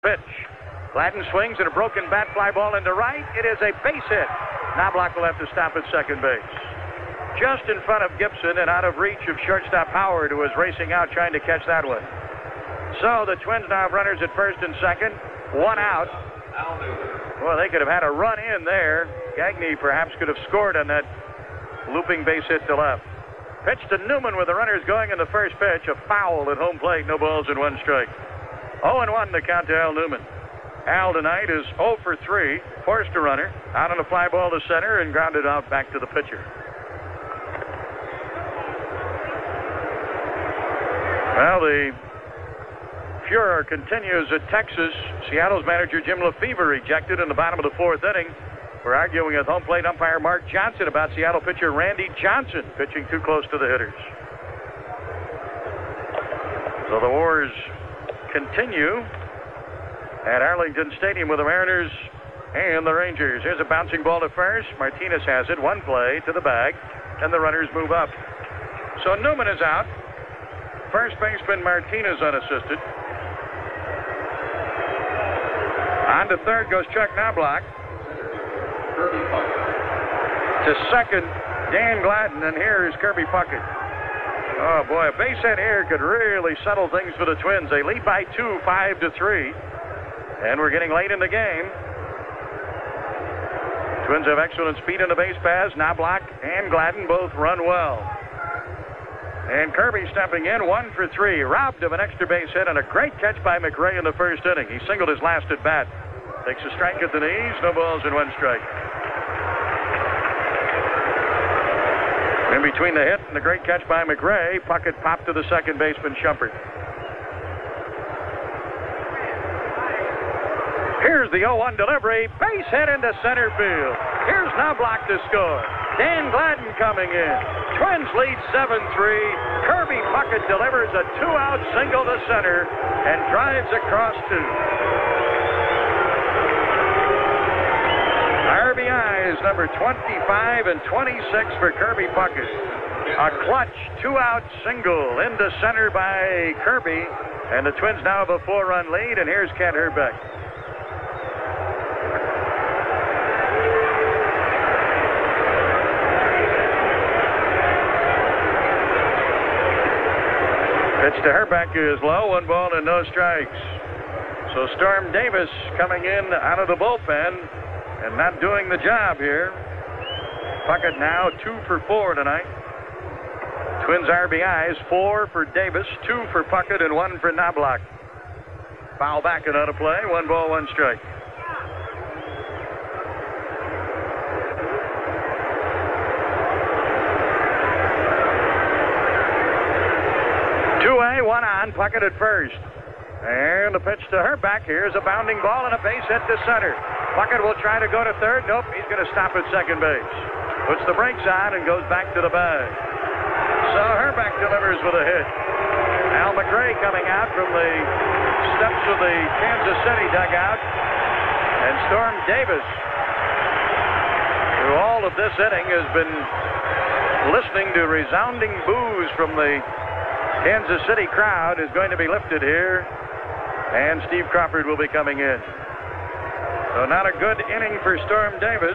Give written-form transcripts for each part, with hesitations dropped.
Pitch. Gladden swings and a broken bat fly ball into right. It is a base hit. Knobloch will have to stop at second base. Just in front of Gibson and out of reach of shortstop Howard, who was racing out trying to catch that one. So the Twins now have runners at first and second. One out. Well, they could have had a run in there. Gagne perhaps could have scored on that looping base hit to left. Pitch to Newman with the runners going in the first pitch. A foul at home plate. No balls and one strike. 0-1 to count to Al Newman. Al tonight is 0 for 3. Forced a runner. Out on a fly ball to center and grounded out back to the pitcher. Well, the furor continues at Texas. Seattle's manager Jim Lefebvre ejected in the bottom of the fourth inning for arguing with home plate umpire Mark Johnson about Seattle pitcher Randy Johnson pitching too close to the hitters. So the wars continue at Arlington Stadium with the Mariners and the Rangers. Here's a bouncing ball to first. Martinez has it. One play to the bag, and the runners move up. So Newman is out. First baseman Martinez unassisted. On to third goes Chuck Knobloch. To second, Dan Gladden, and here is Kirby Puckett. Oh boy, a base hit here could really settle things for the Twins. They lead by 2, 5-3, and we're getting late in the game. Twins have excellent speed in the base paths. Knobloch and Gladden both run well. And Kirby stepping in, 1 for 3, robbed of an extra base hit and a great catch by McRae in the first inning. He singled his last at bat. Takes a strike at the knees, no balls and one strike. In between the hit and the great catch by McRae, Puckett popped to the second baseman Shumpert. Here's the 0-1 delivery, base hit into center field. Here's Knobloch to score. Dan Gladden coming in. Twins lead 7-3. Kirby Puckett delivers a 2-out single to center and drives across two. RBIs number 25 and 26 for Kirby Puckett. A clutch 2-out single into center by Kirby, and the Twins now have a 4-run lead, and here's Kent Hrbek. Pitch to Hrbek is low, 1 ball and no strikes. So Storm Davis coming in out of the bullpen and not doing the job here. Puckett now 2 for 4 tonight. Twins RBIs, 4 for Davis, 2 for Puckett, and 1 for Knobloch. Foul back and out of play, 1 ball, 1 strike. One on, Puckett at first. And the pitch to Hrbek. Here's a bounding ball and a base hit to center. Puckett will try to go to third. Nope, he's going to stop at second base. Puts the brakes on and goes back to the bag. So Hrbek delivers with a hit. Al McRae coming out from the steps of the Kansas City dugout. And Storm Davis, through all of this inning, has been listening to resounding boos from the Kansas City crowd, is going to be lifted here, and Steve Crawford will be coming in. So not a good inning for Storm Davis.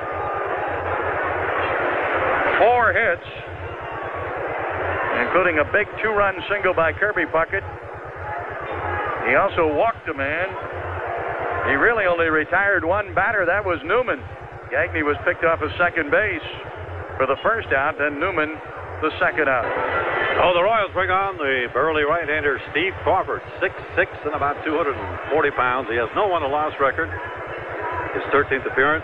4 hits, including a big 2-run single by Kirby Puckett. He also walked a man. He really only retired 1 batter. That was Newman. Gagne was picked off of second base for the first out, then Newman the second out. Oh, the Royals bring on the burly right-hander Steve Crawford, 6'6" and about 240 pounds. He has no won-or-loss record. His 13th appearance,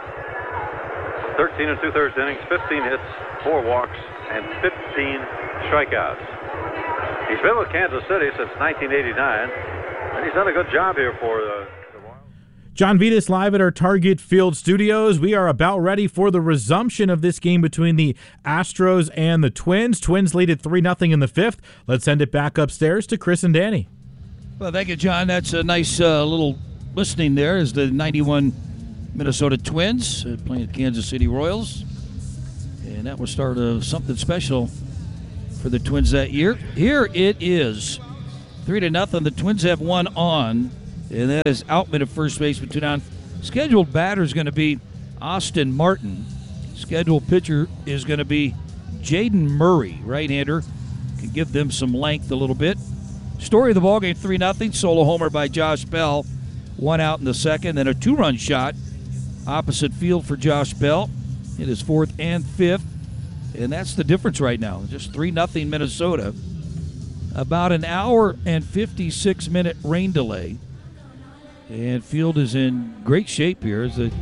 13 2/3 innings, 15 hits, 4 walks, and 15 strikeouts. He's been with Kansas City since 1989, and he's done a good job here for the Royals. John Vitas live at our Target Field studios. We are about ready for the resumption of this game between the Astros and the Twins. Twins lead at 3-0 in the 5th. Let's send it back upstairs to Chris and Danny. Well, thank you, John. That's a nice little listening there as the 91 Minnesota Twins playing the Kansas City Royals. And that will start something special for the Twins that year. Here it is, 3-0. The Twins have one on And that is Outman at first base with 2 down. Scheduled batter is going to be Austin Martin. Scheduled pitcher is going to be Jaden Murray, right-hander. Can give them some length a little bit. Story of the ballgame, 3-0. Solo homer by Josh Bell. 1 out in the second. Then a 2-run shot opposite field for Josh Bell. It is 4th and 5th. And that's the difference right now. Just 3-0 Minnesota. About an hour and 56-minute rain delay. And field is in great shape here as the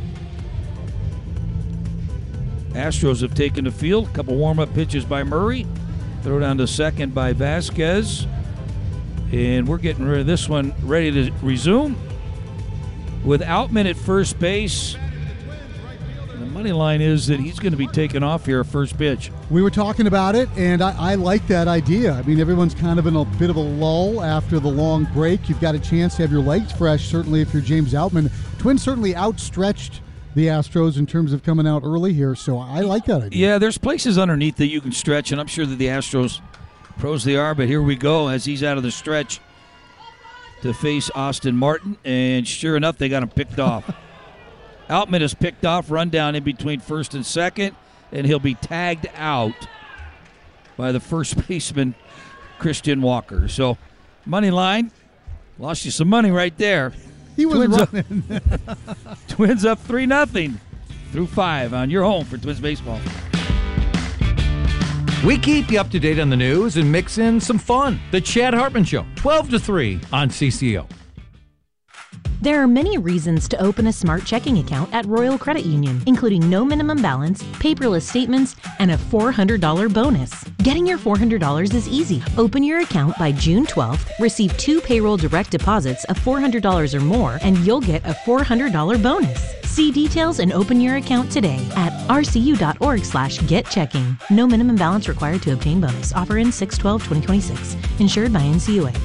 Astros have taken the field. A couple warm-up pitches by Murray. Throw down to second by Vasquez. And we're getting rid of this one, ready to resume. With Outman at first base, the money line is that he's going to be taken off here at first pitch. We were talking about it, and I like that idea. I mean, everyone's kind of in a bit of a lull after the long break. You've got a chance to have your legs fresh, certainly if you're James Outman. Twins certainly outstretched the Astros in terms of coming out early here, so I like that idea. Yeah, there's places underneath that you can stretch, and I'm sure that the Astros, pros they are, but here we go as he's out of the stretch to face Austin Martin, and sure enough, they got him picked off. Outman is picked off, run down in between first and second, and he'll be tagged out by the first baseman, Christian Walker. So, money line, lost you some money right there. He was running. Twins up 3-0 through 5 on your home for Twins baseball. We keep you up to date on the news and mix in some fun. The Chad Hartman Show, 12 to 3 on CCO. There are many reasons to open a smart checking account at Royal Credit Union, including no minimum balance, paperless statements, and a $400 bonus. Getting your $400 is easy. Open your account by June 12th, receive 2 payroll direct deposits of $400 or more, and you'll get a $400 bonus. See details and open your account today at rcu.org/getchecking. No minimum balance required to obtain bonus. Offer ends 6/12/2026. Insured by NCUA.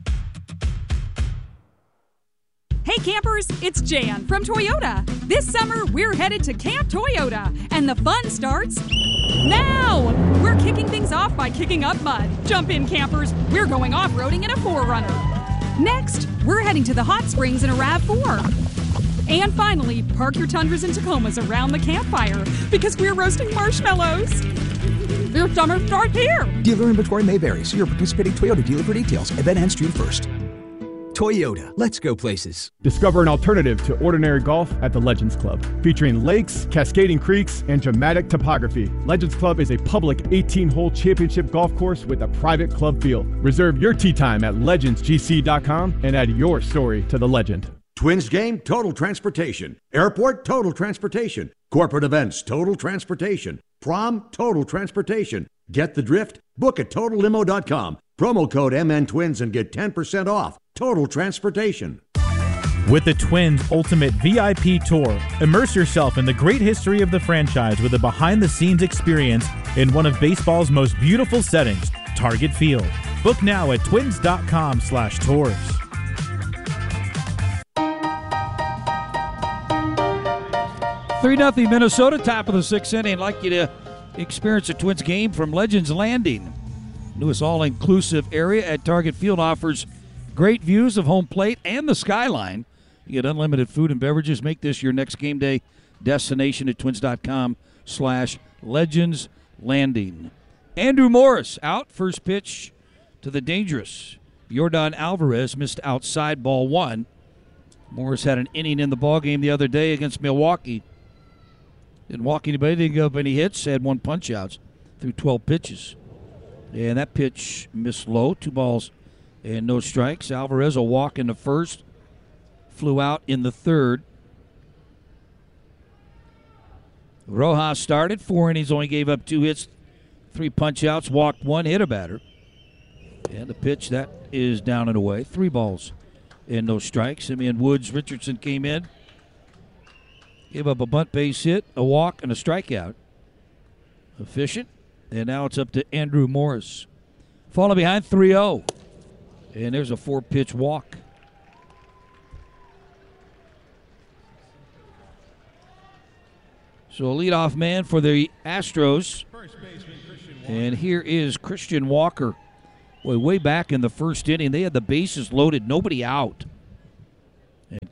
Hey campers, it's Jan from Toyota. This summer, we're headed to Camp Toyota, and the fun starts now. We're kicking things off by kicking up mud. Jump in, campers. We're going off-roading in a 4Runner. Next, we're heading to the hot springs in a RAV4. And finally, park your Tundras and Tacomas around the campfire because we're roasting marshmallows. Your summer starts here. Dealer inventory may vary. See your participating Toyota dealer for details. Event ends June 1st. Toyota, let's go places. Discover an alternative to ordinary golf at the Legends Club. Featuring lakes, cascading creeks, and dramatic topography, Legends Club is a public 18-hole championship golf course with a private club field. Reserve your tee time at legendsgc.com and add your story to the legend. Twins game, Total Transportation. Airport, Total Transportation. Corporate events, Total Transportation. Prom, Total Transportation. Get the drift? Book at TotalLimo.com. Promo code MNTwins and get 10% off. Total Transportation. With the Twins Ultimate VIP Tour, immerse yourself in the great history of the franchise with a behind-the-scenes experience in one of baseball's most beautiful settings, Target Field. Book now at twins.com/tours. 3-0 Minnesota, top of the 6th inning. I'd like you to experience a Twins game from Legends Landing. Newest all-inclusive area at Target Field offers great views of home plate and the skyline. You get unlimited food and beverages. Make this your next game day destination at twins.com/Legends Landing. Andrew Morris out. First pitch to the dangerous Yordan Alvarez. Missed outside, ball 1. Morris had an inning in the ballgame the other day against Milwaukee. Didn't walk anybody, didn't give up any hits, had 1 punch-outs through 12 pitches. And that pitch missed low, 2 balls and no strikes. Alvarez a walk in the first, flew out in the third. Rojas started 4 innings, only gave up 2 hits, 3 punch-outs, walked 1, hit a batter. And the pitch, that is down and away. 3 balls and no strikes. Simeon Woods Richardson came in, gave up a bunt base hit, a walk, and a strikeout. Efficient. And now it's up to Andrew Morris. Falling behind 3-0. And there's a 4-pitch walk. So a leadoff man for the Astros. And here is Christian Walker. Way back in the first inning, they had the bases loaded, nobody out.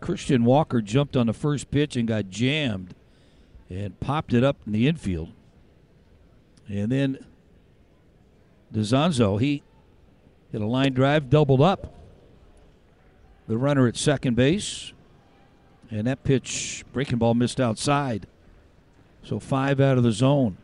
Christian Walker jumped on the first pitch and got jammed and popped it up in the infield. And then DeZonzo, he hit a line drive, doubled up the runner at second base. And that pitch, breaking ball, missed outside. So 5 out of the zone.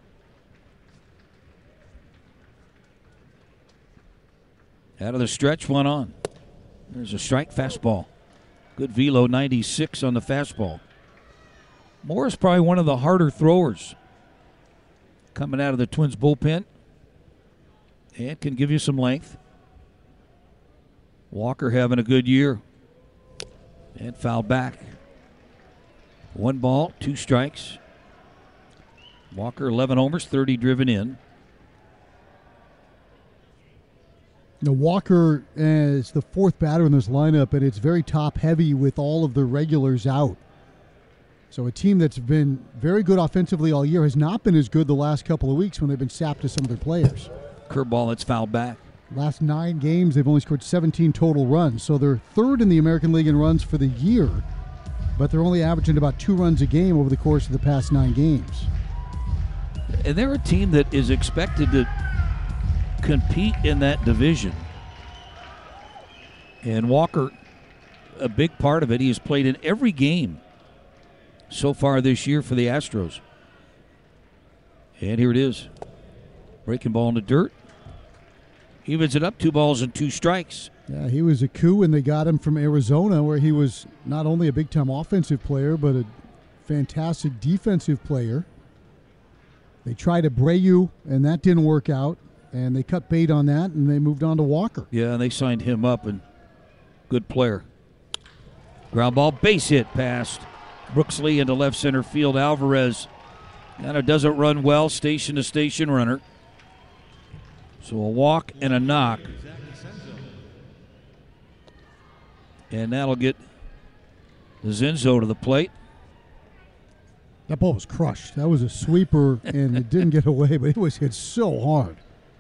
Out of the stretch, 1 on. There's a strike fastball. Good velo, 96 on the fastball. Morris probably one of the harder throwers coming out of the Twins bullpen. And can give you some length. Walker having a good year. And fouled back. 1 ball, 2 strikes. Walker, 11 homers, 30 driven in. Now Walker is the 4th batter in this lineup, and it's very top-heavy with all of the regulars out. So a team that's been very good offensively all year has not been as good the last couple of weeks when they've been sapped to some of their players. Curveball that's fouled back. Last 9 games, they've only scored 17 total runs. So they're 3rd in the American League in runs for the year, but they're only averaging about 2 runs a game over the course of the past 9 games. And they're a team that is expected to compete in that division. And Walker, a big part of it, he has played in every game so far this year for the Astros. And here it is. Breaking ball in the dirt. Evens it up, 2 balls and 2 strikes. Yeah, he was a coup when they got him from Arizona, where he was not only a big-time offensive player, but a fantastic defensive player. They tried Abreu, and that didn't work out, and they cut bait on that, and they moved on to Walker. Yeah, and they signed him up, and good player. Ground ball, base hit past Brooksley into left center field. Alvarez kind of doesn't run well, station-to-station runner. So a walk and a knock. And that'll get Zinzo to the plate. That ball was crushed. That was a sweeper, and it didn't get away, but it was hit so hard.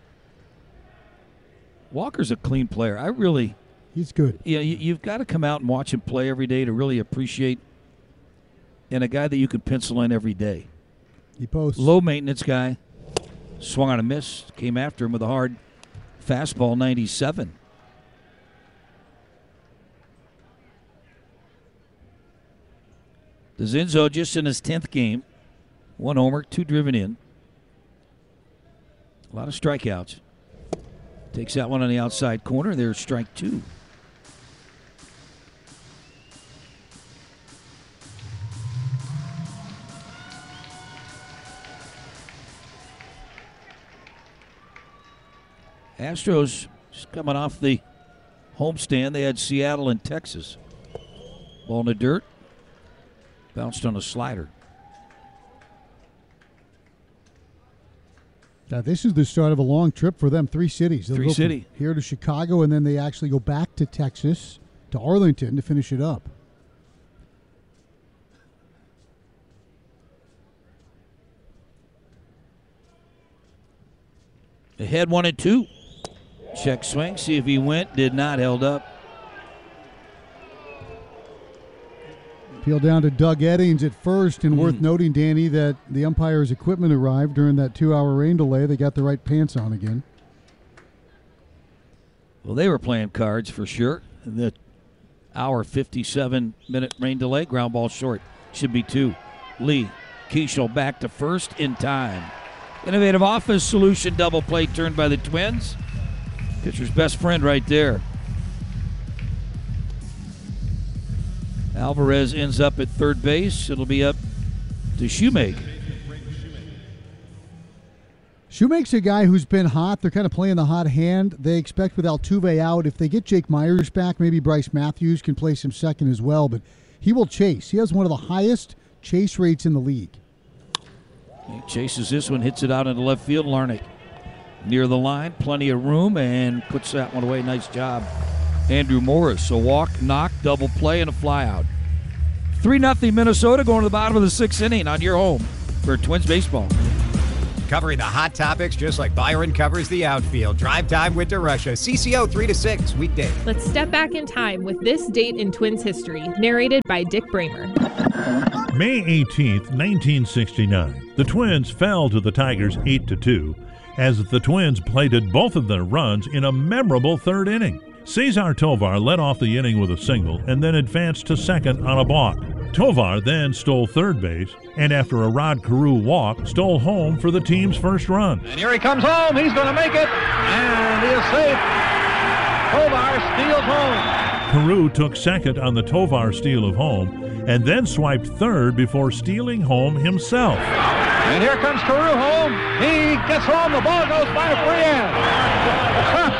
Walker's a clean player. He's good. Yeah, you've got to come out and watch him play every day to really appreciate, and a guy that you can pencil in every day. He posts. Low maintenance guy. Swung on a miss. Came after him with a hard fastball, 97. DeZinzo just in his 10th game. 1 homer, 2 driven in. A lot of strikeouts. Takes that one on the outside corner. There's strike 2. Astros just coming off the homestand. They had Seattle and Texas. Ball in the dirt. Bounced on a slider. Now, this is the start of a long trip for them. 3 cities. They'll go from here to Chicago, and then they actually go back to Texas, to Arlington to finish it up. Ahead 1-2. Check swing. See if he went. Did not. Held up. Peel down to Doug Eddings at first, and worth noting, Danny, that the umpire's equipment arrived during that 2-hour rain delay. They got the right pants on again. Well, they were playing cards for sure. The hour 57-minute rain delay. Ground ball short. Should be 2. Lee Keishel back to first in time. Innovative office solution double play turned by the Twins. Pitcher's best friend right there. Alvarez ends up at third base. It'll be up to Shoemake. Shoemake's a guy who's been hot. They're kind of playing the hot hand. They expect with Altuve out, if they get Jake Myers back, maybe Bryce Matthews can place him second as well, but he will chase. He has one of the highest chase rates in the league. He chases this one, hits it out into left field. Larnach near the line, plenty of room, and puts that one away. Nice job, Andrew Morris. So walk, knock, double play, and a fly out. 3-0 Minnesota going to the bottom of the 6th inning on your home for Twins baseball. covering the hot topics just like Byron covers the outfield. Drive Time with DeRusha, CCO 3 to 6, weekday. Let's step back in time with this date in Twins history, narrated by Dick Bramer. May 18th, 1969. The Twins fell to the Tigers 8-2 as the Twins plated both of their runs in a memorable third inning. Cesar Tovar led off the inning with a single and then advanced to second on a balk. Tovar then stole third base and after a Rod Carew walk, stole home for the team's first run. And here he comes home. He's going to make it. And he is safe. Tovar steals home. Carew took second on the Tovar steal of home and then swiped third before stealing home himself. And here comes Carew home. He gets home. The ball goes by Freehan.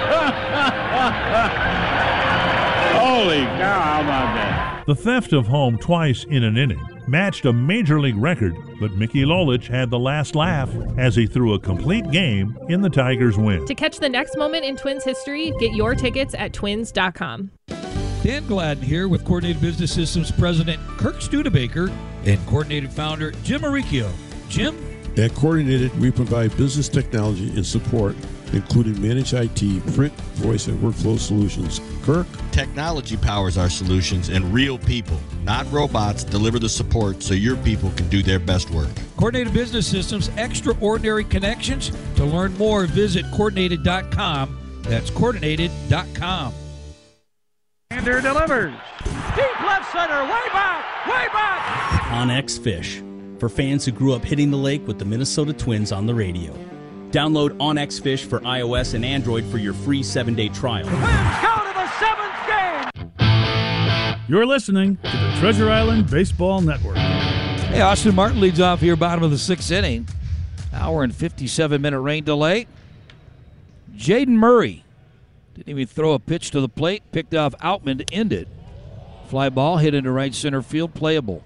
Holy cow, how about that? The theft of home twice in an inning matched a Major League record, but Mickey Lolich had the last laugh as he threw a complete game in the Tigers' win. To catch the next moment in Twins history, get your tickets at twins.com. Dan Gladden here with Coordinated Business Systems President Kirk Studebaker and Coordinated Founder Jim Maricchio. Jim? At Coordinated, we provide business technology and support, including managed IT, print, voice, and workflow solutions. Kirk? Technology powers our solutions, and real people, not robots, deliver the support so your people can do their best work. Coordinated Business Systems, extraordinary connections. To learn more, visit coordinated.com. That's coordinated.com. Sander delivers. Deep left center, way back. OnX Fish, for fans who grew up hitting the lake with the Minnesota Twins on the radio. Download OnX Fish for iOS and Android for your free 7-day trial. Twins go to the 7th game. You're listening to the Treasure Island Baseball Network. Hey, Austin Martin leads off here, bottom of the 6th inning. Hour and 57-minute rain delay. Jaden Murray didn't even throw a pitch to the plate. Picked off Outman to end it. Fly ball hit into right center field, playable.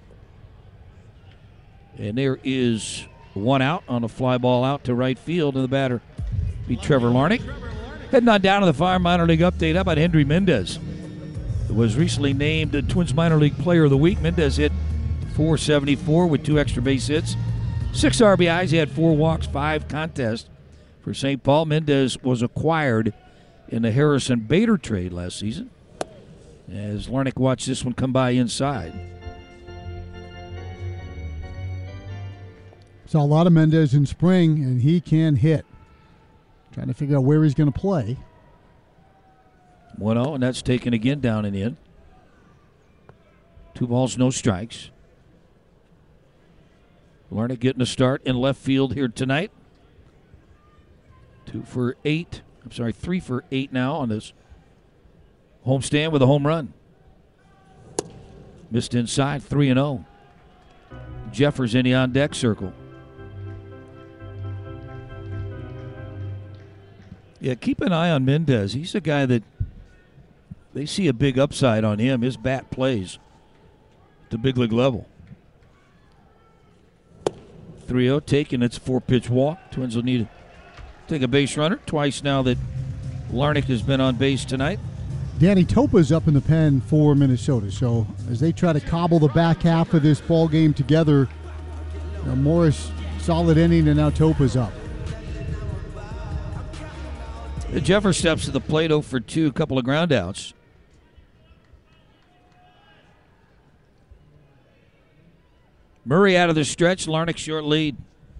And there is one out on a fly ball out to right field, and the batter be Trevor Larnach. Heading on down to the Fire Minor League update. How about Hendry Mendez? It was recently named the Twins Minor League Player of the Week. Mendez hit .474 with 2 extra base hits, 6 RBIs. He had 4 walks, 5 contests for St. Paul. Mendez was acquired in the Harrison Bader trade last season. As Larnach watched this one come by inside. Saw a lot of Mendez in spring, and he can hit. Trying to figure out where he's going to play. 1-0, and that's taken again down and in. 2 balls, no strikes. Larnach getting a start in left field here tonight. 3 for 8 now on this homestand with a home run. Missed inside, 3-0. Jeffers in the on-deck circle. Yeah, keep an eye on Mendez. He's a guy that they see a big upside on him. His bat plays at the big league level. 3-0 taken. It's a 4-pitch walk. Twins will need to take a base runner. Twice now that Larnach has been on base tonight. Danny Topa's up in the pen for Minnesota. So as they try to cobble the back half of this ball game together, Morris, solid inning, and now Topa's up. Jeffers steps to the plate, 0 for 2, a couple of ground outs. Murray out of the stretch, Larnach short lead.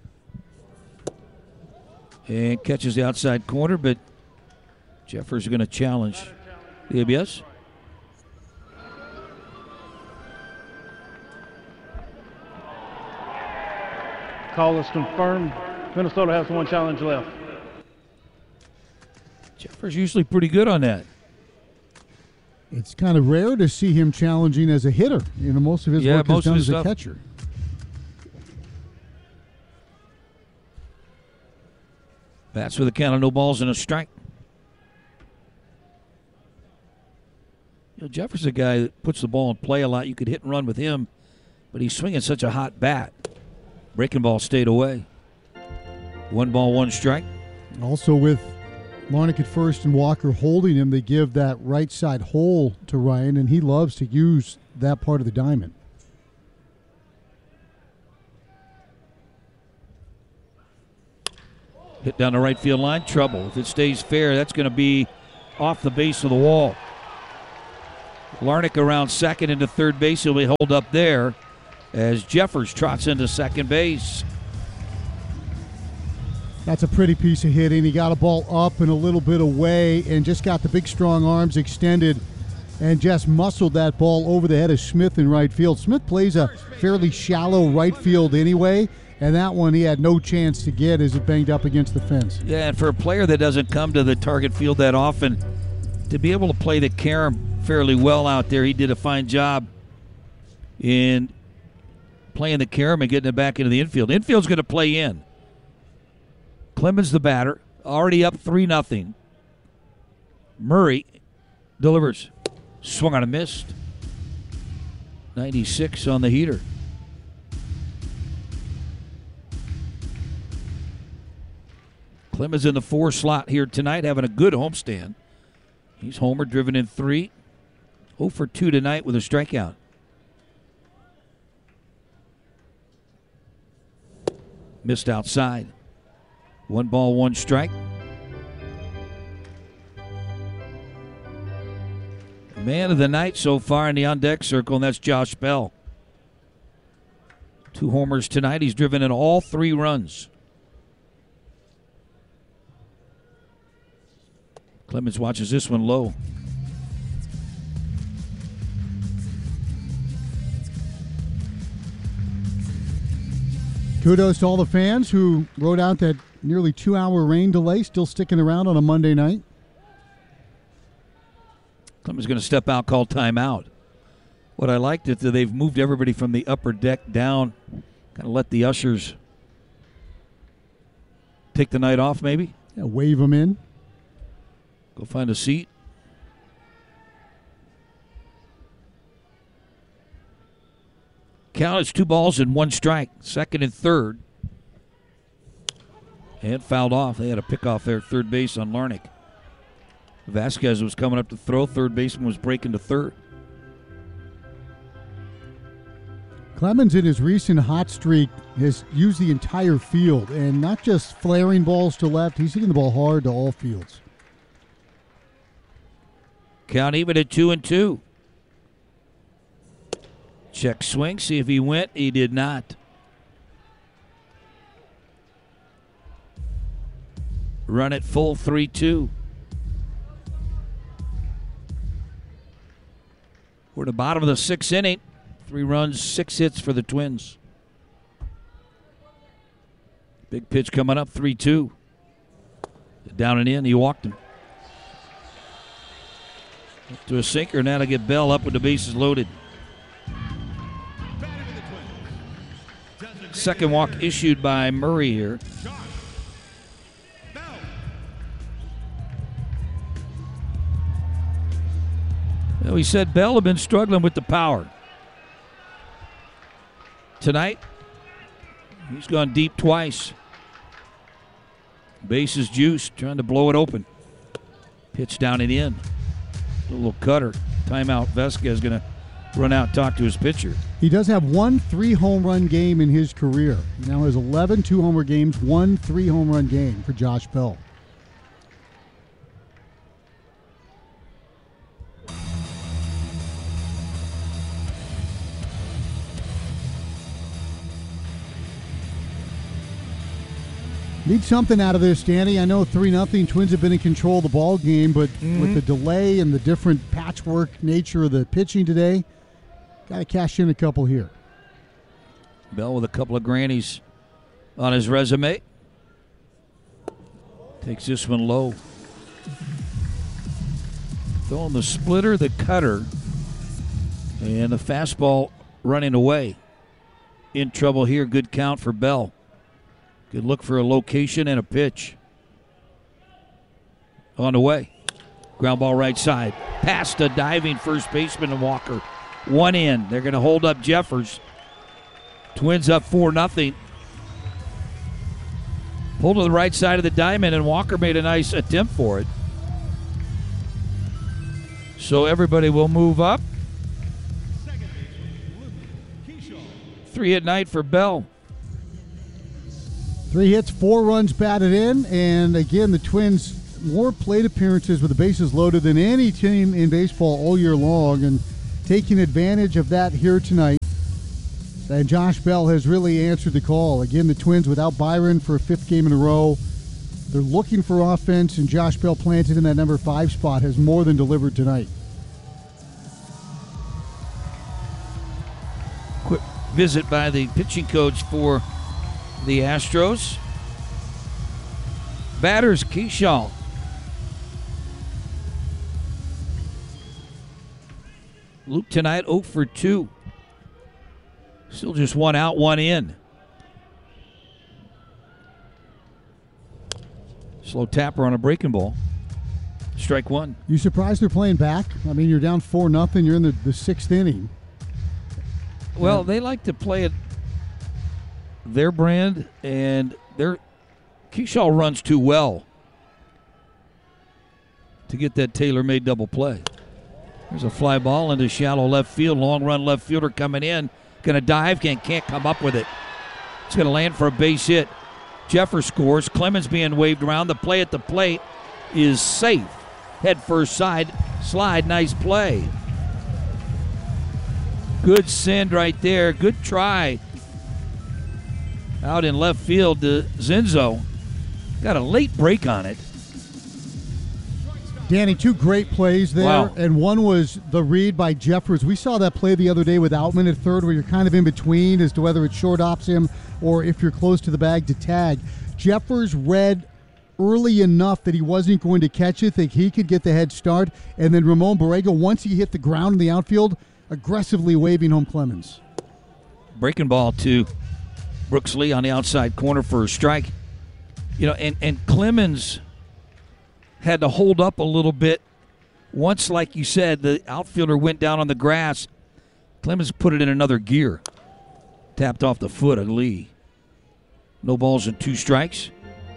And catches the outside corner, but Jeffers is going to challenge the ABS. Call is confirmed. Minnesota has 1 challenge left. Jeffers usually pretty good on that. It's kind of rare to see him challenging as a hitter. Most of his work is done as a catcher. Bats with a count of no balls and a strike. Jeffers is a guy that puts the ball in play a lot. You could hit and run with him, but he's swinging such a hot bat. Breaking ball stayed away. 1 ball, 1 strike. Also with Larnach at first and Walker holding him, they give that right side hole to Ryan, and he loves to use that part of the diamond. Hit down the right field line, trouble. If it stays fair, that's going to be off the base of the wall. Larnach around second into third base. He'll be holed up there as Jeffers trots into second base. That's a pretty piece of hitting. He got a ball up and a little bit away and just got the big, strong arms extended and just muscled that ball over the head of Smith in right field. Smith plays a fairly shallow right field anyway, and that one he had no chance to get as it banged up against the fence. Yeah, and for a player that doesn't come to the target field that often, to be able to play the carom fairly well out there, he did a fine job in playing the carom and getting it back into the infield. Infield's going to play in. Clemens the batter, already up 3-0. Murray delivers. Swung on a missed. 96 on the heater. Clemens in the 4 slot here tonight, having a good homestand. He's homer, driven in 3. 0 for 2 tonight with a strikeout. Missed outside. 1 ball, 1 strike. Man of the night so far in the on-deck circle, and that's Josh Bell. 2 homers tonight. He's driven in all 3 runs. Clemens watches this one low. Kudos to all the fans who rode out that nearly 2-hour rain delay, still sticking around on a Monday night. Clemens going to step out, call timeout. What I liked is that they've moved everybody from the upper deck down, kind of let the ushers take the night off maybe. Yeah, wave them in. Go find a seat. Count is 2 balls and 1 strike. Second and third. And fouled off. They had a pickoff there at third base on Larnach. Vasquez was coming up to throw. Third baseman was breaking to third. Clemens in his recent hot streak has used the entire field and not just flaring balls to left. He's hitting the ball hard to all fields. Count even at 2-2. Check swing, see if he went. He did not. Run it full 3-2. We're at the bottom of the 6th inning. 3 runs, 6 hits for the Twins. Big pitch coming up, 3-2. Down and in, he walked him. Up to a sinker, now to get Bell up with the bases loaded. Second walk issued by Murray here. Well, he said Bell had been struggling with the power. Tonight, he's gone deep twice. Bases juiced, trying to blow it open. Pitch down and in. A little cutter. Timeout. Vasquez going to run out and talk to his pitcher. He does have 1 3-home run game in his career. He now has 11 2-homer games, 1 3-home run game for Josh Bell. Need something out of this, Danny. I know 3-0. Twins have been in control of the ball game, but with the delay and the different patchwork nature of the pitching today, got to cash in a couple here. Bell with a couple of grannies on his resume. Takes this one low. Throwing the splitter, the cutter, and the fastball running away. In trouble here. Good count for Bell. Good look for a location and a pitch. On the way. Ground ball right side. Past a diving first baseman and Walker. 1 in. They're going to hold up Jeffers. Twins up 4-0. Pulled to the right side of the diamond, and Walker made a nice attempt for it. So everybody will move up. 3 at night for Bell. 3 hits, 4 runs batted in, and again, the Twins more plate appearances with the bases loaded than any team in baseball all year long, and taking advantage of that here tonight. And Josh Bell has really answered the call. Again, the Twins without Byron for a 5th game in a row. They're looking for offense, and Josh Bell, planted in that number 5 spot, has more than delivered tonight. Quick visit by the pitching coach for the Astros. Batters, Keyshaw. Luke tonight 0 for 2. Still just 1 out, 1 in. Slow tapper on a breaking ball. Strike 1. You surprised they're playing back? I mean, you're down 4-0. You're in the 6th inning. Well, they like to play it their brand, and Keyshaw runs too well to get that tailor-made double play. There's a fly ball into shallow left field. Long run left fielder coming in. Going to dive, can't come up with it. It's going to land for a base hit. Jeffers scores. Clemens being waved around. The play at the plate is safe. Head first side slide. Nice play. Good send right there. Good try. Out in left field to Zinzo. Got a late break on it. Danny, 2 great plays there, wow. And one was the read by Jeffers. We saw that play the other day with Outman at third, where you're kind of in between as to whether it short ops him or if you're close to the bag to tag. Jeffers read early enough that he wasn't going to catch it, that he could get the head start, and then Ramon Borrego, once he hit the ground in the outfield, aggressively waving home Clemens. Breaking ball to Brooks Lee on the outside corner for a strike. You know, and Clemens had to hold up a little bit. Once, like you said, the outfielder went down on the grass. Clemens put it in another gear. Tapped off the foot of Lee. No balls and 2 strikes.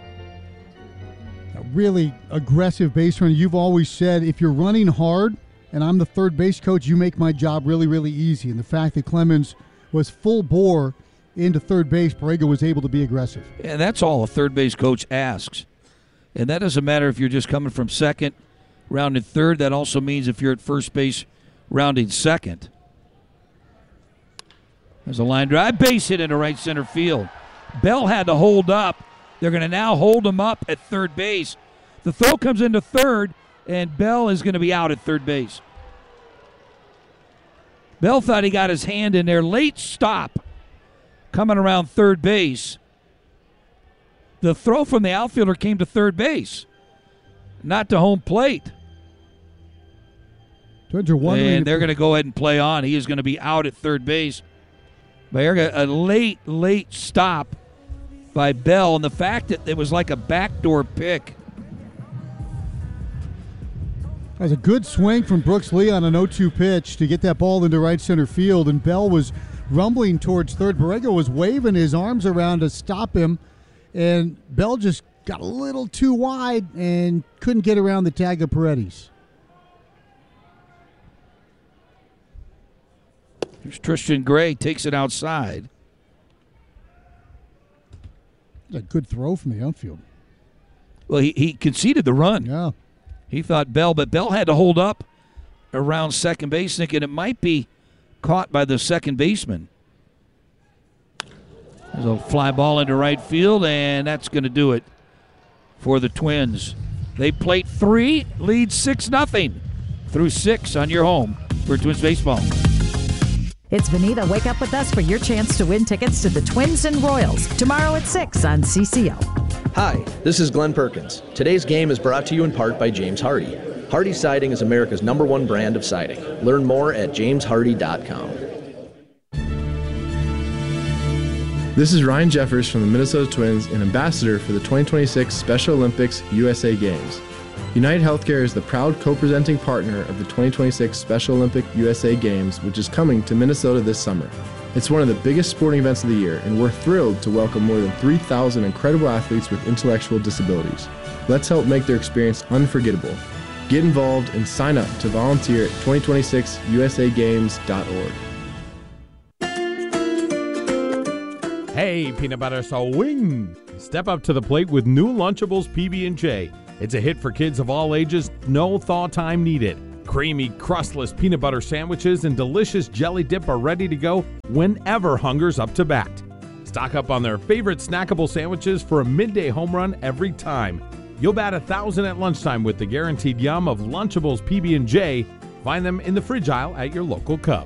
A really aggressive base run. You've always said if you're running hard and I'm the third base coach, you make my job really, really easy. And the fact that Clemens was full bore into third base, Borrego was able to be aggressive. And that's all a third base coach asks. And that doesn't matter if you're just coming from second, rounding third. That also means if you're at first base, rounding second. There's a line drive, base hit into right center field. Bell had to hold up. They're going to now hold him up at third base. The throw comes into third, and Bell is going to be out at third base. Bell thought he got his hand in there. Late stop coming around third base. The throw from the outfielder came to third base, not to home plate. Twins are wondering, and they're going to go ahead and play on. He is going to be out at third base. A late stop by Bell, and the fact that it was like a backdoor pick. That was a good swing from Brooks Lee on an 0-2 pitch to get that ball into right center field, and Bell was rumbling towards third. Borrego was waving his arms around to stop him, and Bell just got a little too wide and couldn't get around the tag of Paredes. Here's Tristan Gray, takes it outside. A good throw from the outfield. Well, he conceded the run. Yeah. He thought Bell, but Bell had to hold up around second base, thinking it might be caught by the second baseman. There's a fly ball into right field, and that's going to do it for the Twins. They plate 3, lead 6-0 through 6 on your home for Twins baseball. It's Vanita. Wake up with us for your chance to win tickets to the Twins and Royals tomorrow at 6 on CCO. Hi, this is Glenn Perkins. Today's game is brought to you in part by James Hardy. Hardy Siding is America's #1 brand of siding. Learn more at jameshardy.com. This is Ryan Jeffers from the Minnesota Twins and ambassador for the 2026 Special Olympics USA Games. United Healthcare is the proud co-presenting partner of the 2026 Special Olympic USA Games, which is coming to Minnesota this summer. It's one of the biggest sporting events of the year, and we're thrilled to welcome more than 3,000 incredible athletes with intellectual disabilities. Let's help make their experience unforgettable. Get involved and sign up to volunteer at 2026usagames.org. Hey, peanut butter swing! Step up to the plate with new Lunchables PB&J. It's a hit for kids of all ages, no thaw time needed. Creamy, crustless peanut butter sandwiches and delicious jelly dip are ready to go whenever hunger's up to bat. Stock up on their favorite snackable sandwiches for a midday home run every time. You'll bat 1,000 at lunchtime with the guaranteed yum of Lunchables PB&J. Find them in the fridge aisle at your local Cub.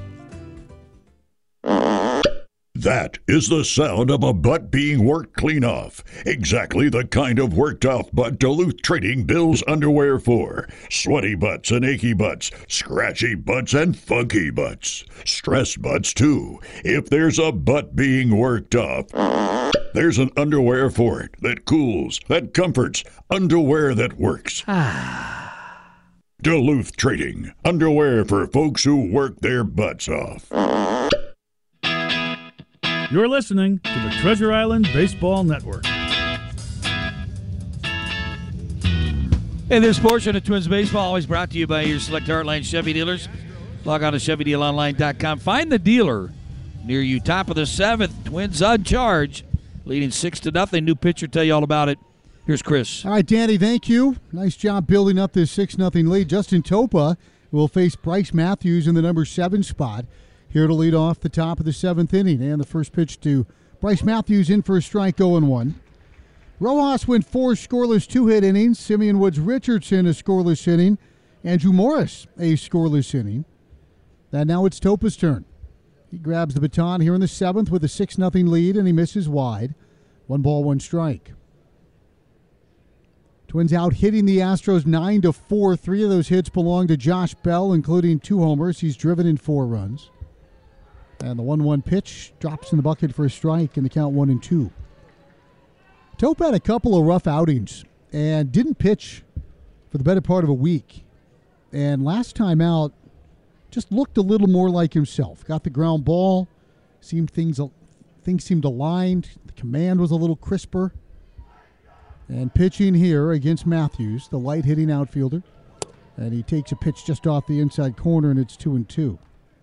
That is the sound of a butt being worked clean off. Exactly the kind of worked off butt Duluth Trading builds underwear for. Sweaty butts and achy butts, scratchy butts and funky butts. Stressed butts too. If there's a butt being worked off, there's an underwear for it that cools, that comforts, underwear that works. Duluth Trading, underwear for folks who work their butts off. You're listening to the Treasure Island Baseball Network. And this portion of Twins Baseball always brought to you by your select Heartline Chevy dealers. Log on to ChevyDealOnline.com. Find the dealer near you. Top of the seventh, Twins on charge, leading 6-0. New pitcher, tell you all about it. Here's Chris. All right, Danny, thank you. Nice job building up this 6-0 lead. Justin Topa will face Bryce Matthews in the number 7 spot. Here to lead off the top of the 7th inning. And the first pitch to Bryce Matthews in for a strike, 0-1. Rojas went 4 scoreless 2-hit innings. Simeon Woods Richardson a scoreless inning. Andrew Morris a scoreless inning. And now it's Topa's turn. He grabs the baton here in the 7th with a 6-0 lead, and he misses wide. 1 ball, 1 strike. Twins out hitting the Astros 9-4. 3 of those hits belong to Josh Bell, including 2 homers. He's driven in 4 runs. And the 1-1 pitch drops in the bucket for a strike, and the count 1-2. Topa had a couple of rough outings and didn't pitch for the better part of a week. And last time out, just looked a little more like himself. Got the ground ball. Things seemed aligned. The command was a little crisper. And pitching here against Matthews, the light-hitting outfielder. And he takes a pitch just off the inside corner, and it's 2-2.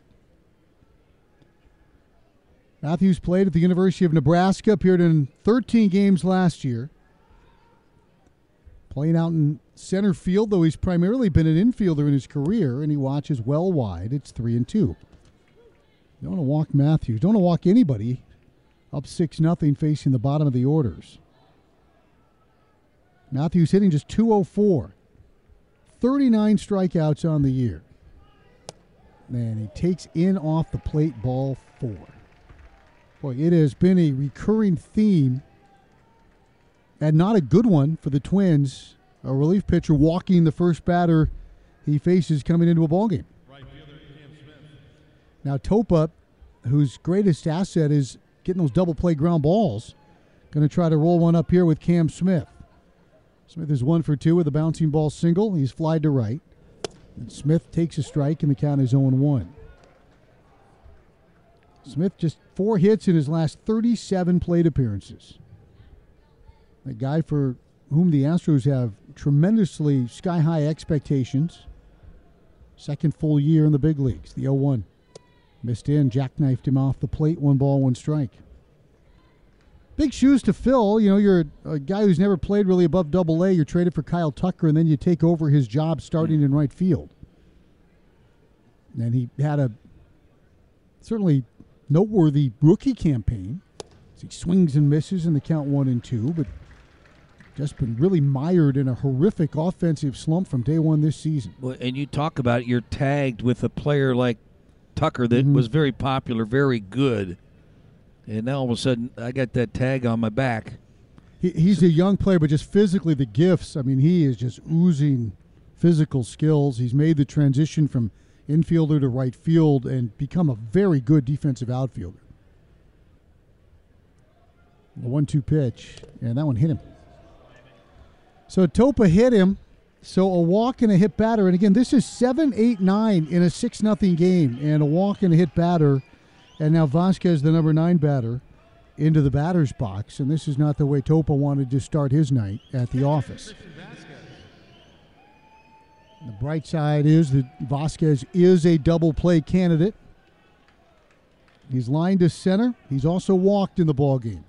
Matthews played at the University of Nebraska, appeared in 13 games last year. Playing out in center field, though he's primarily been an infielder in his career, and he watches well wide. It's 3-2. Don't want to walk Matthews. Don't want to walk anybody up 6-0 facing the bottom of the orders. Matthews hitting just .204. 39 strikeouts on the year. And he takes in off the plate ball 4. Boy, it has been a recurring theme, and not a good one for the Twins. A relief pitcher walking the first batter he faces coming into a ballgame. Now Topa, whose greatest asset is getting those double play ground balls, going to try to roll one up here with Cam Smith. Smith is 1 for 2 with a bouncing ball single. He's flied to right. And Smith takes a strike, and the count is 0-1. Smith just 4 hits in his last 37 plate appearances. A guy for whom the Astros have tremendously sky-high expectations. Second full year in the big leagues. The 0-1. Missed in, jackknifed him off the plate. 1 ball, 1 strike. Big shoes to fill. You know, you're a guy who's never played really above Double-A. You're traded for Kyle Tucker, and then you take over his job starting in right field. And he had a certainly noteworthy rookie campaign. He swings and misses in the count 1-2, but just been really mired in a horrific offensive slump from day one this season. Well, and you talk about it, you're tagged with a player like Tucker that was very popular, very good, and now all of a sudden I got that tag on my back. He's a young player, but just physically the gifts. I mean, he is just oozing physical skills. He's made the transition from infielder to right field and become a very good defensive outfielder. The 1-2 pitch, and that one hit him. So Topa hit him, so a walk and a hit batter. And again, this is 7-8-9 in a 6-0 game, and a walk and a hit batter. And now Vasquez, the number 9 batter, into the batter's box. And this is not the way Topa wanted to start his night at the office. The bright side is that Vasquez is a double play candidate. He's lined to center. He's also walked in the ballgame.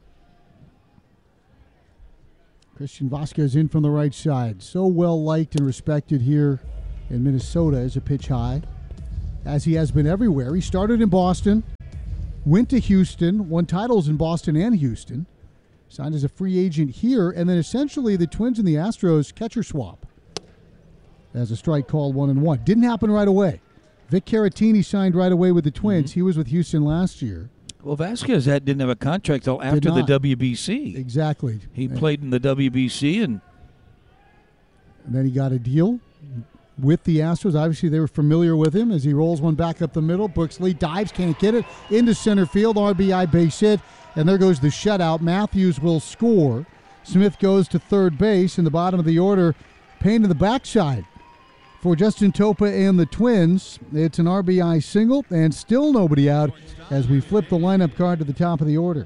Christian Vasquez in from the right side. So well liked and respected here in Minnesota as a pitch high, as he has been everywhere. He started in Boston, went to Houston, won titles in Boston and Houston, signed as a free agent here, and then essentially the Twins and the Astros catcher swap as a strike called 1-1. Didn't happen right away. Vic Caratini signed right away with the Twins. He was with Houston last year. Well, Vasquez didn't have a contract until after the WBC. Exactly. He played in the WBC, and then he got a deal with the Astros. Obviously, they were familiar with him as he rolls one back up the middle. Brooks Lee dives, can't get it, into center field, RBI base hit, and there goes the shutout. Matthews will score. Smith goes to third base. In the bottom of the order, Payne to the backside for Justin Topa and the Twins. It's an RBI single, and still nobody out as we flip the lineup card to the top of the order.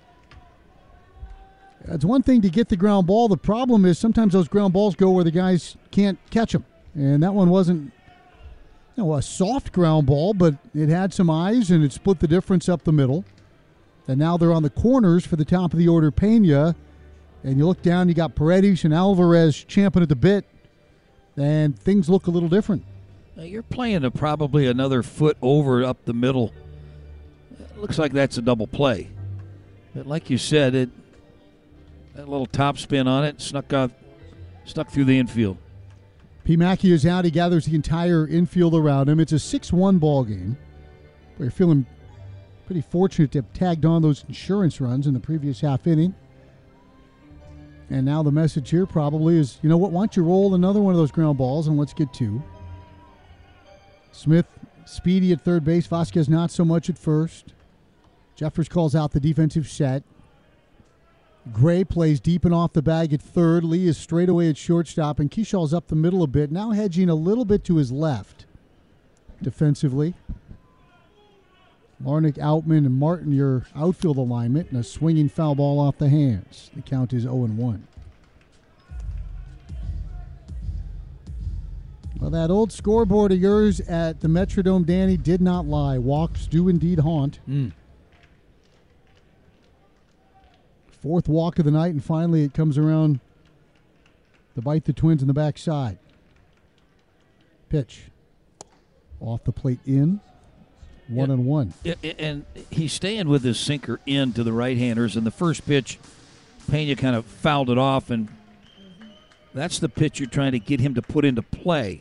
It's one thing to get the ground ball. The problem is sometimes those ground balls go where the guys can't catch them. And that one wasn't a soft ground ball, but it had some eyes, and it split the difference up the middle. And now they're on the corners for the top of the order, Pena. And you look down, you got Paredes and Alvarez champing at the bit. And things look a little different. You're playing probably another foot over up the middle. It looks like that's a double play. But like you said, that little top spin on it snuck through the infield. P. Mackey is out. He gathers the entire infield around him. It's a 6-1 ball game. We're feeling pretty fortunate to have tagged on those insurance runs in the previous half inning. And now the message here probably is, you know what, why don't you roll another one of those ground balls and let's get two. Smith, speedy at third base. Vasquez not so much at first. Jeffers calls out the defensive set. Gray plays deep and off the bag at third. Lee is straight away at shortstop, and Keyshaw's up the middle a bit, now hedging a little bit to his left defensively. Larnick, Outman, and Martin, your outfield alignment, and a swinging foul ball off the hands. The count is 0-1. Well, that old scoreboard of yours at the Metrodome, Danny, did not lie. Walks do indeed haunt. Fourth walk of the night, and finally it comes around to bite the Twins in the backside. Pitch. Off the plate in. 1-1. And he's staying with his sinker in to the right-handers. And the first pitch, Pena kind of fouled it off, and that's the pitch you're trying to get him to put into play.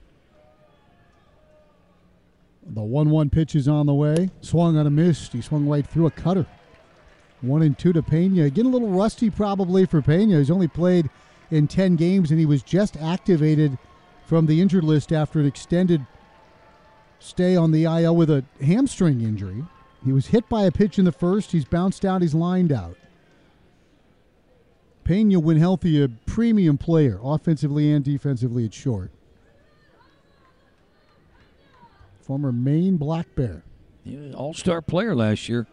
The 1-1 pitch is on the way. Swung on a miss. He swung right through a cutter. 1-2 to Pena. Getting a little rusty probably for Pena. He's only played in 10 games, and he was just activated from the injured list after an extended stay on the IL with a hamstring injury. He was hit by a pitch in the first. He's bounced out. He's lined out. Pena, when healthy, a premium player, offensively and defensively at short. Former Maine Black Bear. All-star player last year.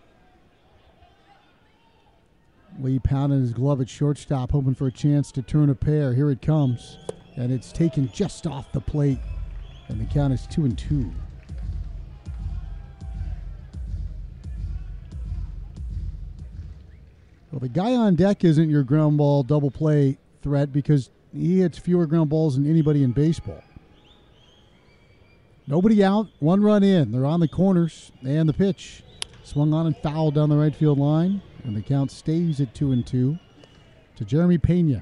Lee pounding his glove at shortstop, hoping for a chance to turn a pair. Here it comes. And it's taken just off the plate. And the count is 2-2. Well, the guy on deck isn't your ground ball double play threat because he hits fewer ground balls than anybody in baseball. Nobody out, 1 run in. They're on the corners, and the pitch. Swung on and fouled down the right field line, and the count stays at 2-2 to Jeremy Pena.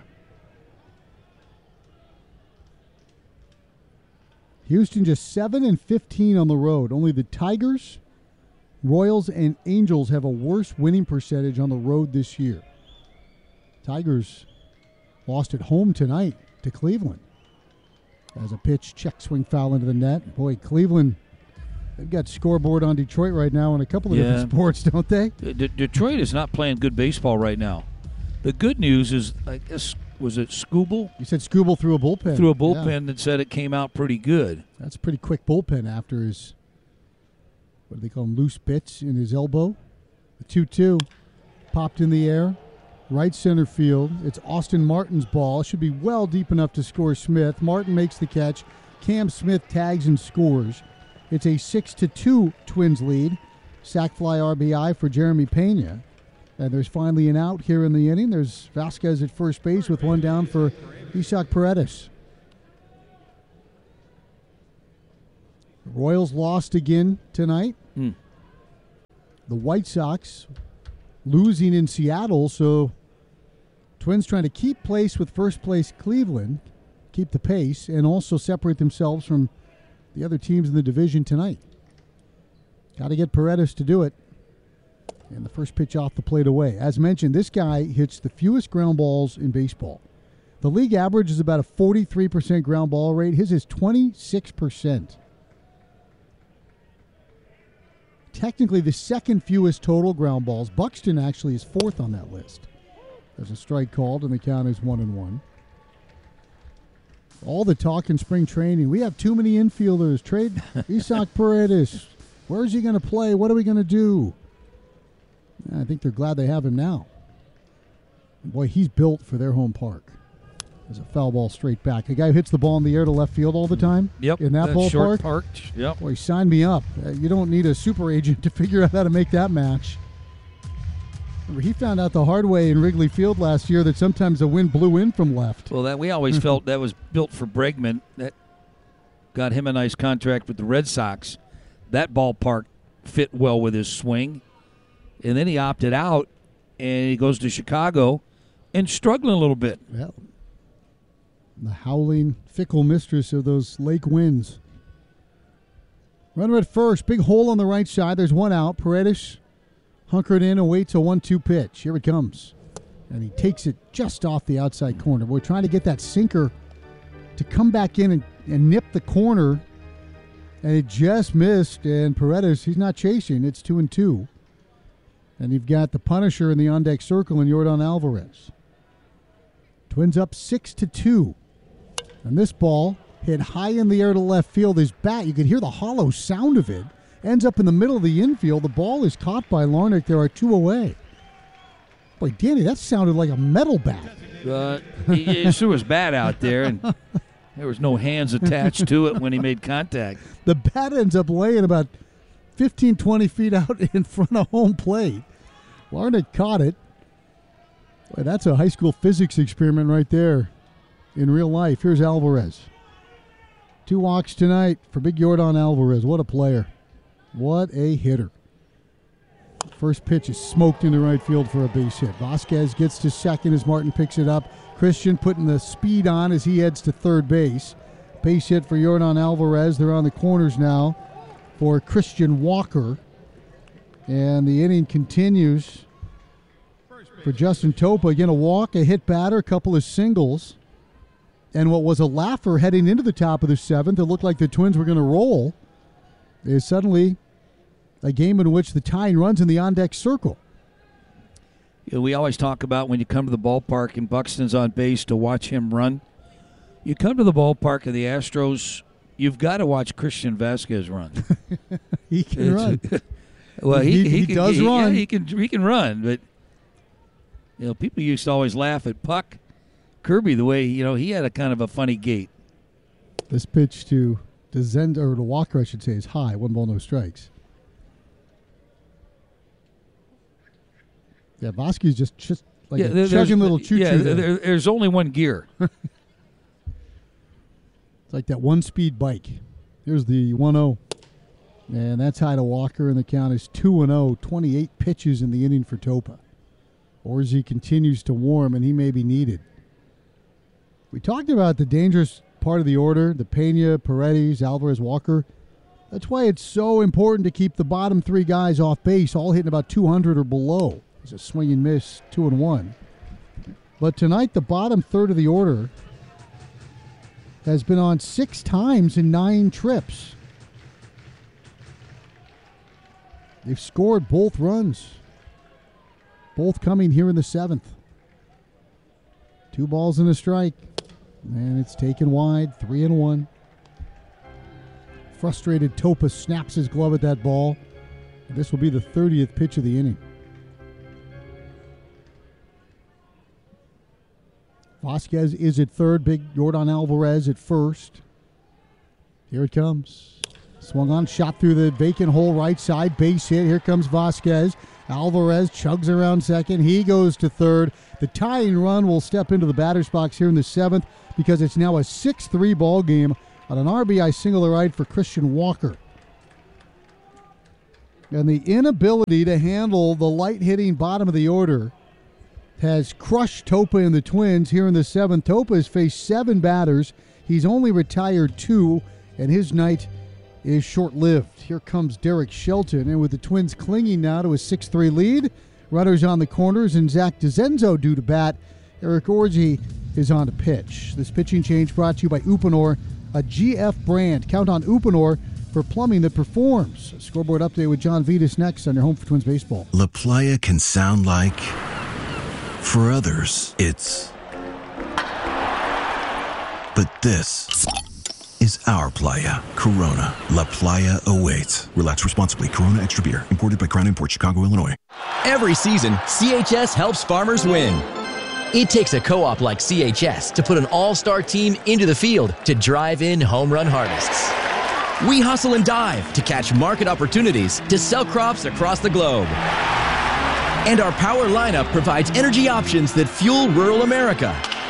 Houston just 7-15 on the road. Only the Tigers, Royals, and Angels have a worse winning percentage on the road this year. Tigers lost at home tonight to Cleveland. As a pitch, check swing foul into the net. Boy, Cleveland, they've got scoreboard on Detroit right now in a couple of different sports, don't they? Detroit is not playing good baseball right now. The good news is, I guess, was it Skubal? You said Skubal threw a bullpen. Threw a bullpen and said it came out pretty good. That's a pretty quick bullpen after his, what do they call them, loose bits in his elbow. The 2-2 popped in the air. Right center field. It's Austin Martin's ball. Should be well deep enough to score Smith. Martin makes the catch. Cam Smith tags and scores. It's a 6-2 Twins lead. sac fly RBI for Jeremy Pena. And there's finally an out here in the inning. There's Vasquez at first base with one down for Isaac Paredes. The Royals lost again tonight. The White Sox losing in Seattle, so Twins trying to keep pace with first place Cleveland, keep the pace, and also separate themselves from the other teams in the division tonight. Got to get Paredes to do it. And the first pitch off the plate away. As mentioned, this guy hits the fewest ground balls in baseball. The league average is about a 43% ground ball rate. His is 26%. Technically the second fewest total ground balls. Buxton actually is fourth on that list. There's a strike called, and the count is 1-1. All the talk in spring training. We have too many infielders. Trade Isaac Paredes. Where's he going to play? What are we going to do? I think they're glad they have him now. And boy, he's built for their home park. There's a foul ball straight back. A guy who hits the ball in the air to left field all the time. Yep. In that ballpark. Short parked. Yep. Boy, sign me up. You don't need a super agent to figure out how to make that match. Remember, he found out the hard way in Wrigley Field last year that sometimes the wind blew in from left. Well, that we always felt that was built for Bregman. That got him a nice contract with the Red Sox. That ballpark fit well with his swing. And then he opted out, and he goes to Chicago and struggling a little bit. Well, the howling, fickle mistress of those lake winds. Runner at first, big hole on the right side. There's one out. Paredes hunkered in and waits a 1-2 pitch. Here it comes. And he takes it just off the outside corner. We're trying to get that sinker to come back in and nip the corner. And it just missed. And Paredes, he's not chasing. It's 2-2. And you've got the Punisher in the on-deck circle in Yordan Alvarez. Twins up 6-2. And this ball hit high in the air to left field. His bat, you could hear the hollow sound of it. Ends up in the middle of the infield. The ball is caught by Larnach. There are two away. Boy, Danny, that sounded like a metal bat. He threw his bat out there, and there was no hands attached to it when he made contact. The bat ends up laying about 15, 20 feet out in front of home plate. Larnach caught it. Boy, that's a high school physics experiment right there in real life. Here's Alvarez. 2 walks tonight for big Yordan Alvarez. What a player. What a hitter. First pitch is smoked into right field for a base hit. Vasquez gets to second as Martin picks it up. Christian putting the speed on as he heads to third base. Base hit for Yordan Alvarez. They're on the corners now for Christian Walker. And the inning continues for Justin Topa. Again, a walk, a hit batter, a couple of singles. And what was a laugher heading into the top of the seventh, it looked like the Twins were going to roll, is suddenly a game in which the tying runs in the on-deck circle. You know, we always talk about when you come to the ballpark and Buxton's on base to watch him run. You come to the ballpark of the Astros, you've got to watch Christian Vasquez run. He can run. Well, he does run. Yeah, he can run, but you know, people used to always laugh at Puck Kirby the way he had a kind of a funny gait. This pitch to Walker, I should say, is high. 1 ball, no strikes. Yeah, Vasquez just like a chugging little choo-choo. Yeah, there's only one gear. It's like that one-speed bike. Here's the 1-0. And that's high to Walker, and the count is 2-0. 28 pitches in the inning for Topa. Orsi continues to warm, and he may be needed. We talked about the dangerous part of the order, the Pena, Paredes, Alvarez, Walker. That's why it's so important to keep the bottom 3 guys off base, all hitting about 200 or below. It's a swing and miss, 2-1. But tonight, the bottom third of the order has been on 6 times in 9 trips. They've scored both runs, both coming here in the 7th. 2 balls and a strike, and it's taken wide, 3-1. Frustrated Topa snaps his glove at that ball. And this will be the 30th pitch of the inning. Vasquez is at third, big Yordan Alvarez at first. Here it comes. Swung on, shot through the vacant hole right side. Base hit. Here comes Vasquez. Alvarez chugs around second. He goes to third. The tying run will step into the batter's box here in the 7th because it's now a 6-3 ball game on an RBI single to right for Christian Walker. And the inability to handle the light-hitting bottom of the order has crushed Topa and the Twins here in the 7th. Topa has faced 7 batters. He's only retired 2, and his night is short-lived. Here comes Derek Shelton, and with the Twins clinging now to a 6-3 lead, runners on the corners, and Zach DeZenzo due to bat. Eric Orji is on to pitch. This pitching change brought to you by Uponor, a GF brand. Count on Uponor for plumbing that performs. A scoreboard update with John Vitas next on your home for Twins baseball. La Playa can sound like, for others, it's. But this is our playa. Corona. La Playa awaits. Relax responsibly. Corona Extra Beer. Imported by Crown Imports, Chicago, Illinois. Every season, CHS helps farmers win. It takes a co-op like CHS to put an all-star team into the field to drive in home run harvests. We hustle and dive to catch market opportunities to sell crops across the globe. And our power lineup provides energy options that fuel rural America.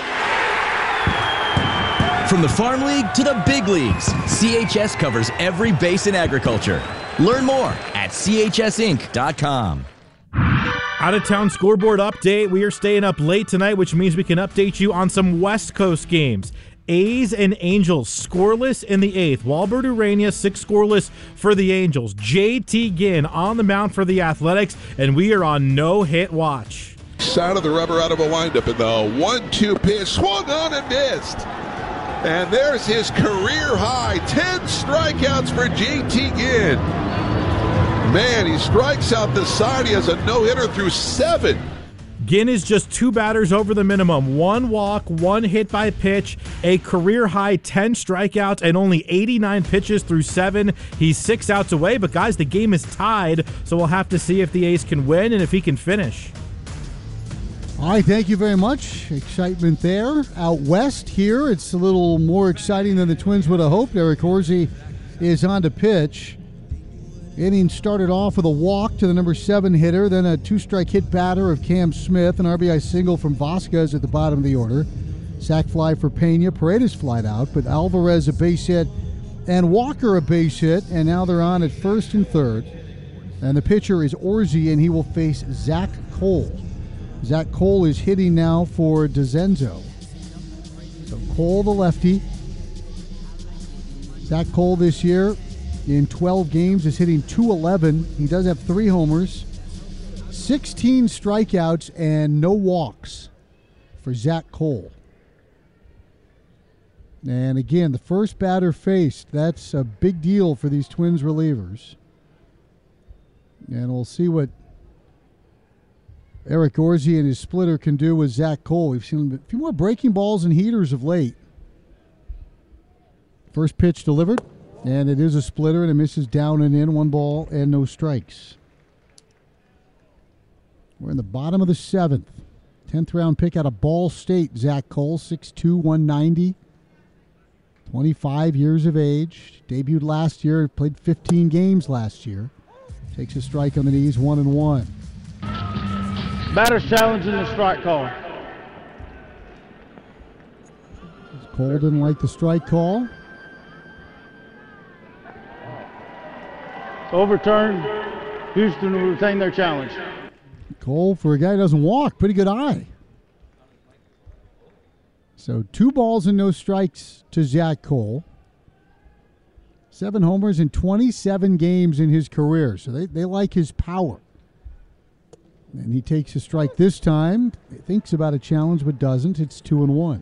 From the Farm League to the big leagues, CHS covers every base in agriculture. Learn more at chsinc.com. Out-of-town scoreboard update. We are staying up late tonight, which means we can update you on some West Coast games. A's and Angels scoreless in the 8th. Walbert Urania 6 scoreless for the Angels. JT Ginn on the mound for the Athletics, and we are on no-hit watch. Side of the rubber out of a windup, and the 1-2 pitch swung on and missed. And there's his career high, 10 strikeouts for JT Ginn. Man, he strikes out the side. He has a no-hitter through 7. Ginn is just 2 batters over the minimum. 1 walk, 1 hit by pitch, a career high 10 strikeouts, and only 89 pitches through 7. He's 6 outs away, but guys, the game is tied, so we'll have to see if the A's can win and if he can finish. All right, thank you very much. Excitement there. Out west here, it's a little more exciting than the Twins would have hoped. Eric Orsi is on to pitch. Inning started off with a walk to the number 7 hitter, then a 2-strike hit batter of Cam Smith, an RBI single from Vasquez at the bottom of the order. Sac fly for Pena. Paredes flied out, but Alvarez a base hit and Walker a base hit, and now they're on at first and third. And the pitcher is Orsi, and he will face Zach Cole. Zach Cole is hitting now for DeZenzo. So Cole, the lefty. Zach Cole this year in 12 games is hitting .211. He does have 3 homers, 16 strikeouts, and no walks for Zach Cole. And again, the first batter faced, that's a big deal for these Twins relievers. And we'll see what Eric Orsi and his splitter can do with Zach Cole. We've seen a few more breaking balls and heaters of late. First pitch delivered, and it is a splitter, and it misses down and in. 1 ball and no strikes. We're in the bottom of the 7th. 10th round pick out of Ball State, Zach Cole, 6'2", 190. 25 years of age. Debuted last year, played 15 games last year. Takes a strike on the knees, 1-1. Batter's challenging the strike call. Cole didn't like the strike call. Overturned. Houston will retain their challenge. Cole, for a guy who doesn't walk, pretty good eye. So 2 balls and no strikes to Zach Cole. 7 homers in 27 games in his career. So they like his power. And he takes a strike this time. He thinks about a challenge, but doesn't. It's 2-1.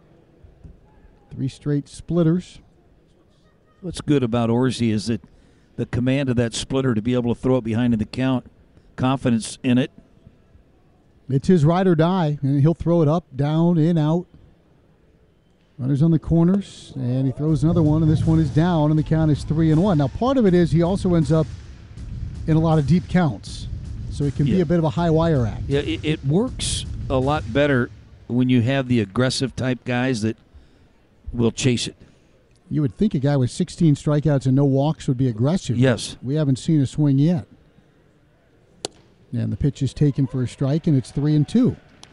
3 straight splitters. What's good about Orsi is that the command of that splitter to be able to throw it behind in the count, confidence in it. It's his ride or die, and he'll throw it up, down, in, out. Runners on the corners, and he throws another one, and this one is down, and the count is 3-1. Now, part of it is he also ends up in a lot of deep counts. So it can be a bit of a high wire act. Yeah, it works a lot better when you have the aggressive type guys that will chase it. You would think a guy with 16 strikeouts and no walks would be aggressive. Yes. We haven't seen a swing yet. And the pitch is taken for a strike, and it's 3-2.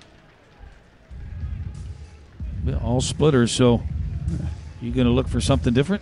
All splitters, so you going to look for something different?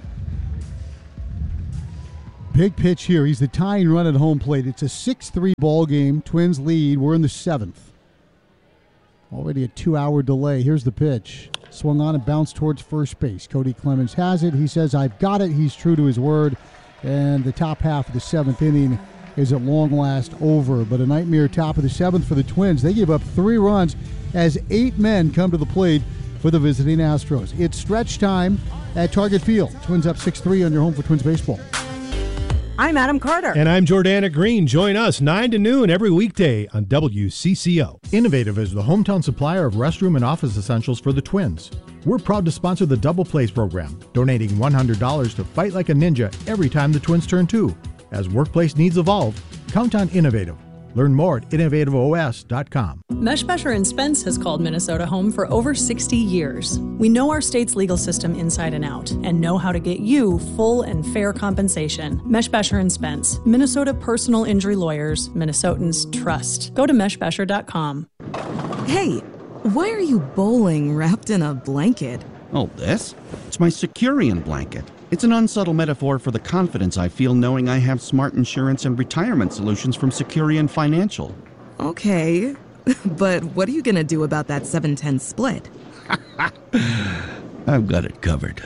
Big pitch here. He's the tying run at home plate. It's a 6-3 ball game. Twins lead. We're in the 7th. Already a 2-hour delay. Here's the pitch. Swung on and bounced towards first base. Cody Clemens has it. He says, I've got it. He's true to his word. And the top half of the 7th inning is at long last over. But a nightmare top of the 7th for the Twins. They give up 3 runs as 8 men come to the plate for the visiting Astros. It's stretch time at Target Field. Twins up 6-3 on your home for Twins baseball. I'm Adam Carter. And I'm Jordana Green. Join us 9 to noon every weekday on WCCO. Innovative is the hometown supplier of restroom and office essentials for the Twins. We're proud to sponsor the Double Plays program, donating $100 to Fight Like a Ninja every time the Twins turn 2. As workplace needs evolve, count on Innovative. Learn more at innovativeos.com. Meshbesher & Spence has called Minnesota home for over 60 years. We know our state's legal system inside and out and know how to get you full and fair compensation. Meshbesher & Spence, Minnesota personal injury lawyers, Minnesotans trust. Go to meshbesher.com. Hey, why are you bowling wrapped in a blanket? Oh, this? It's my Securian blanket. It's an unsubtle metaphor for the confidence I feel knowing I have smart insurance and retirement solutions from Securian Financial. Okay, but what are you going to do about that 7-10 split? I've got it covered.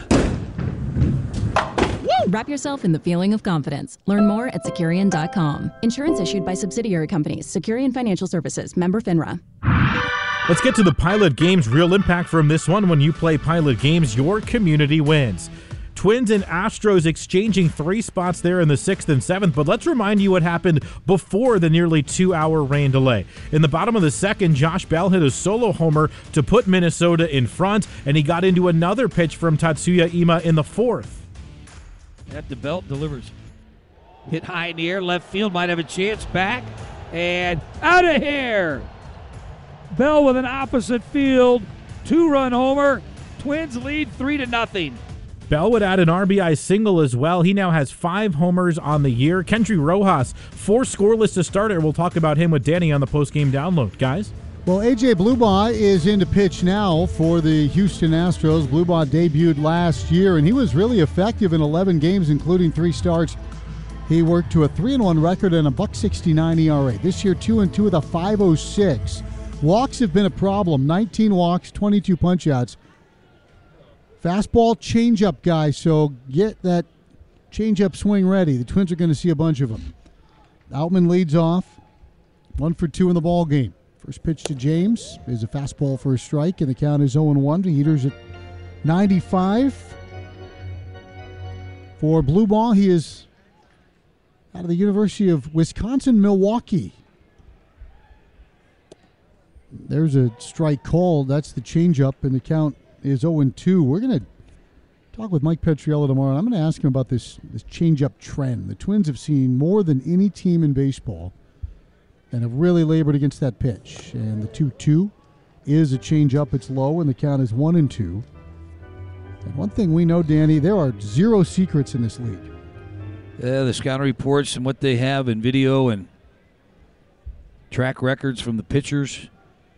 Wrap yourself in the feeling of confidence. Learn more at Securian.com. Insurance issued by subsidiary companies. Securian Financial Services. Member FINRA. Let's get to the Pilot Games real impact from this one. When you play Pilot Games, your community wins. Twins and Astros exchanging 3 spots there in the 6th and 7th, but let's remind you what happened before the nearly 2-hour rain delay. In the bottom of the 2nd, Josh Bell hit a solo homer to put Minnesota in front, and he got into another pitch from Tatsuya Ima in the 4th. At the belt, delivers. Hit high in the air, left field, might have a chance, back, and out of here! Bell with an opposite field, 2-run homer. Twins lead 3-0. Bell would add an RBI single as well. He now has 5 homers on the year. Kendry Rojas, 4 scoreless to start it. We'll talk about him with Danny on the post-game download. Guys? Well, A.J. Blubaugh is into pitch now for the Houston Astros. Blubaugh debuted last year, and he was really effective in 11 games, including 3 starts. He worked to a 3-1 record and a .69 ERA. This year, 2-2 with a .506. Walks have been a problem. 19 walks, 22 punch-outs. Fastball, changeup guy, so get that changeup swing ready. The Twins are going to see a bunch of them. Outman leads off, 1 for 2 in the ball game. First pitch to James is a fastball for a strike, and the count is 0-1. The Heaters at 95. For Blubaugh, he is out of the University of Wisconsin-Milwaukee. There's a strike called. That's the changeup, and the count is 0-2. We're going to talk with Mike Petriello tomorrow, and I'm going to ask him about this change-up trend. The Twins have seen more than any team in baseball and have really labored against that pitch. And the 2-2 is a change-up. It's low, and the count is 1-2. And one thing we know, Danny, there are 0 secrets in this league. Yeah, the scouting reports and what they have in video and track records from the pitchers.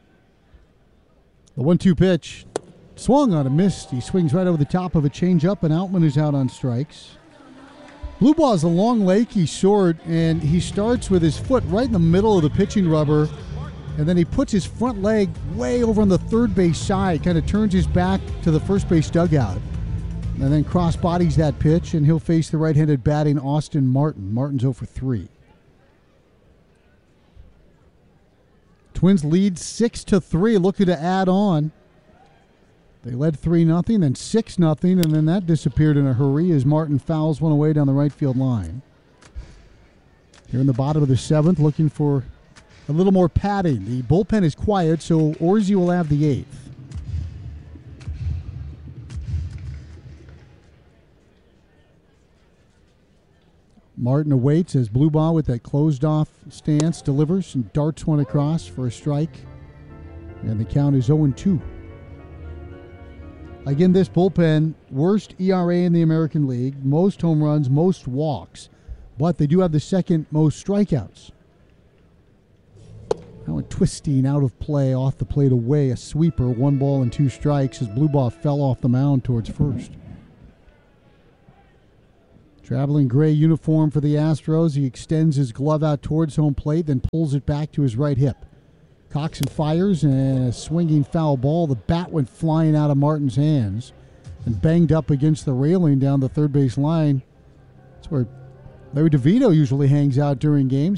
The 1-2 pitch. Swung on a missed. He swings right over the top of a changeup, and Outman is out on strikes. Blubaugh is a long, lanky short, and he starts with his foot right in the middle of the pitching rubber, and then he puts his front leg way over on the third base side, kind of turns his back to the first base dugout, and then cross bodies that pitch, and he'll face the right-handed batting Austin Martin. Martin's 0 for 3. Twins lead 6-3, looking to add on. They led 3-0, then 6-0, and then that disappeared in a hurry as Martin fouls one away down the right field line. Here in the bottom of the 7th, looking for a little more padding. The bullpen is quiet, so Orsi will have the 8th. Martin awaits as Blubaugh with that closed-off stance delivers and darts one across for a strike, and the count is 0-2. Again, this bullpen, worst ERA in the American League, most home runs, most walks, but they do have the second most strikeouts. Now a twisting out of play, off the plate away, a sweeper, 1 ball and 2 strikes as Blubaugh fell off the mound towards first. Traveling gray uniform for the Astros. He extends his glove out towards home plate, then pulls it back to his right hip. Coxon fires, and a swinging foul ball. The bat went flying out of Martin's hands and banged up against the railing down the third base line. That's where Larry DeVito usually hangs out during games.